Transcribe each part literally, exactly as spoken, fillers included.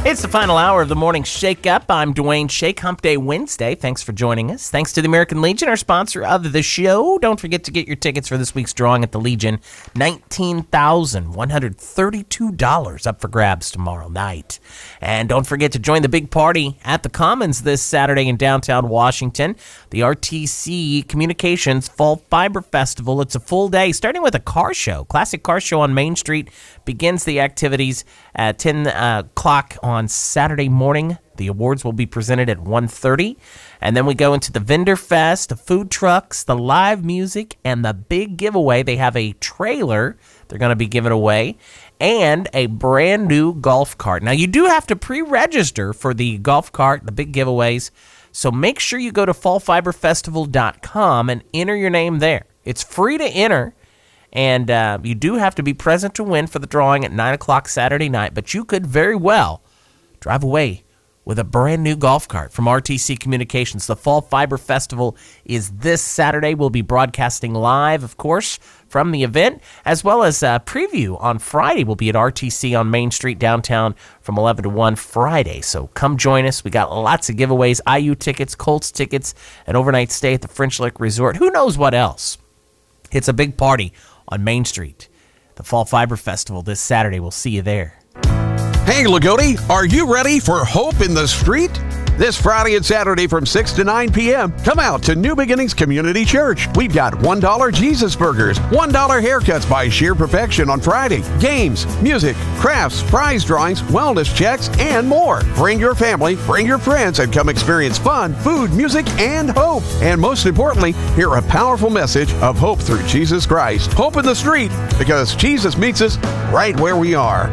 It's the final hour of the morning shake-up. I'm Dwayne Shake. Hump Day Wednesday. Thanks for joining us. Thanks to the American Legion, our sponsor of the show. Don't forget to get your tickets for this week's drawing at the Legion. nineteen thousand one hundred thirty-two dollars up for grabs tomorrow night. And don't forget to join the big party at the Commons this Saturday in downtown Washington. The R T C Communications Fall Fiber Festival. It's a full day, starting with a car show. Classic car show on Main Street begins the activities at ten o'clock on Saturday morning. The awards will be presented at one thirty. And then we go into the Vendor Fest, the food trucks, the live music, and the big giveaway. They have a trailer they're going to be giving away and a brand new golf cart. Now, you do have to pre-register for the golf cart, the big giveaways. So make sure you go to fall fiber festival dot com and enter your name there. It's free to enter. And uh, you do have to be present to win for the drawing at nine o'clock Saturday night. But you could very well drive away with a brand new golf cart from R T C Communications. The Fall Fiber Festival is this Saturday. We'll be broadcasting live, of course, from the event, as well as a preview on Friday. We'll be at R T C on Main Street downtown from eleven to one Friday. So come join us. We got lots of giveaways, I U tickets, Colts tickets, an overnight stay at the French Lick Resort. Who knows what else? It's a big party on Main Street. The Fall Fiber Festival this Saturday. We'll see you there. Hey, Lagodi, are you ready for Hope in the Street? This Friday and Saturday from six to nine p.m., come out to New Beginnings Community Church. We've got one dollar Jesus Burgers, one dollar haircuts by Sheer Perfection on Friday, games, music, crafts, prize drawings, wellness checks, and more. Bring your family, bring your friends, and come experience fun, food, music, and hope. And most importantly, hear a powerful message of hope through Jesus Christ. Hope in the Street, because Jesus meets us right where we are.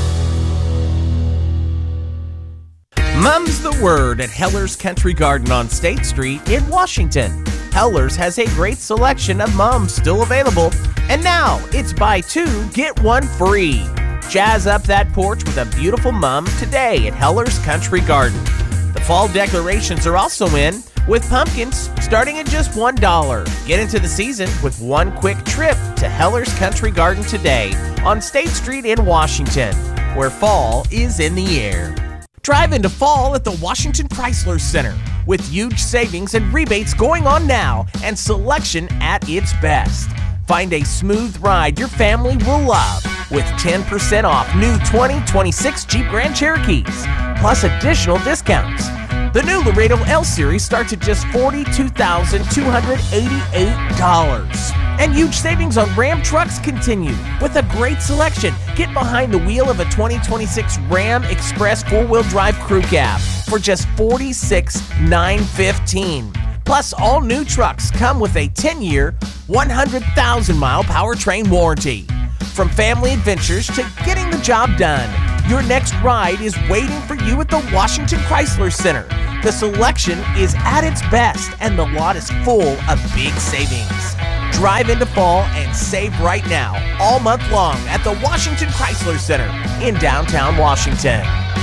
Mum's the word at Heller's Country Garden on State Street in Washington. Heller's has a great selection of mums still available, and now it's buy two, get one free. Jazz up that porch with a beautiful mum today at Heller's Country Garden. The fall decorations are also in, with pumpkins starting at just one dollar. Get into the season with one quick trip to Heller's Country Garden today on State Street in Washington, where fall is in the air. Drive into fall at the Washington Chrysler Center with huge savings and rebates going on now and selection at its best. Find a smooth ride your family will love with ten percent off new twenty twenty-six Jeep Grand Cherokees, plus additional discounts. The new Laredo L-Series starts at just forty-two thousand two hundred eighty-eight dollars. And huge savings on Ram trucks continue with a great selection. Get behind the wheel of a twenty twenty-six Ram Express four-wheel drive crew cab for just forty-six thousand nine hundred fifteen dollars. Plus, all new trucks come with a ten-year, one hundred thousand mile powertrain warranty. From family adventures to getting the job done, your next ride is waiting for you at the Washington Chrysler Center. The selection is at its best, and the lot is full of big savings. Drive into fall and save right now, all month long at the Washington Chrysler Center in downtown Washington.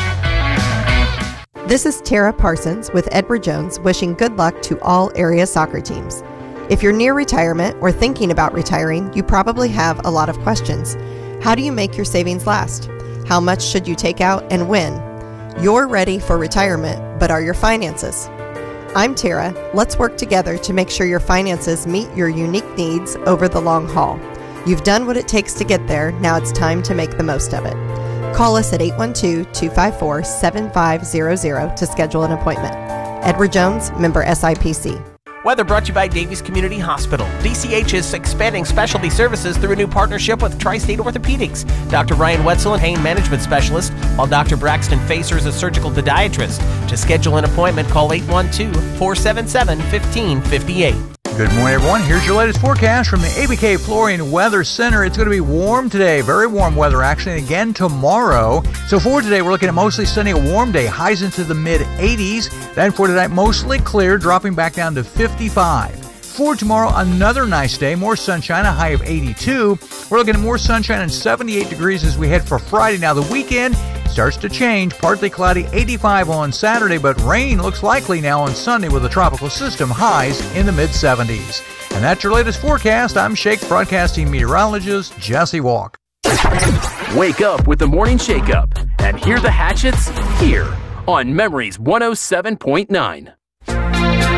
This is Tara Parsons with Edward Jones wishing good luck to all area soccer teams. If you're near retirement or thinking about retiring, you probably have a lot of questions. How do you make your savings last? How much should you take out and when? You're ready for retirement, but are your finances? I'm Tara. Let's work together to make sure your finances meet your unique needs over the long haul. You've done what it takes to get there. Now it's time to make the most of it. Call us at eight one two, two five four, seven five zero zero to schedule an appointment. Edward Jones, member S I P C. Weather brought to you by Davies Community Hospital. D C H is expanding specialty services through a new partnership with Tri-State Orthopedics. Doctor Ryan Wetzel, a pain management specialist, while Doctor Braxton Facer is a surgical podiatrist. To schedule an appointment, call eight one two, four seven seven, one five five eight. Good morning, everyone. Here's your latest forecast from the A B K Flooring Weather Center. It's going to be warm today, very warm weather actually, and again tomorrow. So for today, we're looking at mostly sunny, a warm day, highs into the mid eighties. Then for tonight, mostly clear, dropping back down to fifty-five. For tomorrow, another nice day, more sunshine, a high of eighty-two. We're looking at more sunshine and seventy-eight degrees as we head for Friday. Now the weekend starts to change, partly cloudy, eighty-five on Saturday, but rain looks likely now on Sunday with a tropical system, highs in the mid seventies. And that's your latest forecast. I'm Shakes Broadcasting meteorologist Jesse Walk. Wake up with the Morning Shake-Up and hear the Hatchets here on Memories one oh seven point nine.